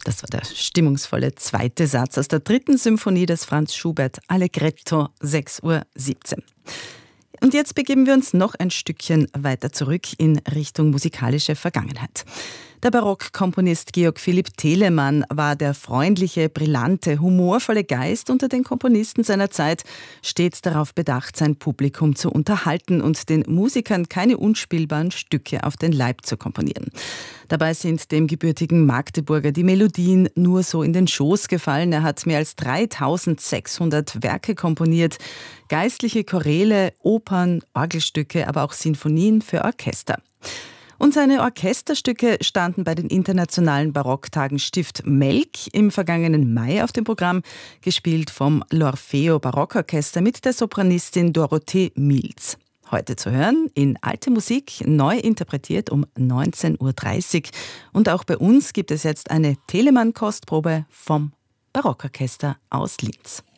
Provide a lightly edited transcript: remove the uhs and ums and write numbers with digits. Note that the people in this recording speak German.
Das war der stimmungsvolle zweite Satz aus der 3. Symphonie des Franz Schubert, Allegretto, 6:17 Uhr. Und jetzt begeben wir uns noch ein Stückchen weiter zurück in Richtung musikalische Vergangenheit. Der Barockkomponist Georg Philipp Telemann war der freundliche, brillante, humorvolle Geist unter den Komponisten seiner Zeit, stets darauf bedacht, sein Publikum zu unterhalten und den Musikern keine unspielbaren Stücke auf den Leib zu komponieren. Dabei sind dem gebürtigen Magdeburger die Melodien nur so in den Schoß gefallen. Er hat mehr als 3600 Werke komponiert, geistliche Choräle, Opern, Orgelstücke, aber auch Sinfonien für Orchester. Und seine Orchesterstücke standen bei den internationalen Barocktagen Stift Melk im vergangenen Mai auf dem Programm, gespielt vom L'Orfeo Barockorchester mit der Sopranistin Dorothee Milz. Heute zu hören in Alte Musik, neu interpretiert um 19:30 Uhr. Und auch bei uns gibt es jetzt eine Telemann-Kostprobe vom Barockorchester aus Linz.